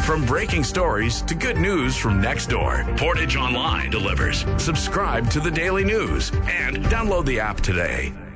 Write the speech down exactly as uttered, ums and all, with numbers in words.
From breaking stories to good news from next door, Portage Online delivers. Subscribe to the Daily News and download the app today.